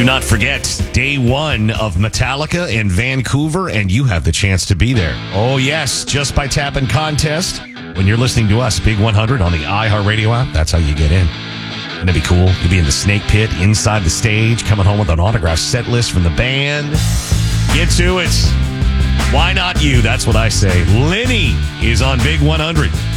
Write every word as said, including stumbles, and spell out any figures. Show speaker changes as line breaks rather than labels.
Do not forget, day one of Metallica in Vancouver, and you have the chance to be there. Oh, yes, just by tapping contest. When you're listening to us, Big one hundred on the iHeartRadio app, that's how you get in. Wouldn't it be cool? You'll be in the Snake Pit, inside the stage, coming home with an autographed set list from the band. Get to it. Why not you? That's what I say. Lenny is on Big one hundred.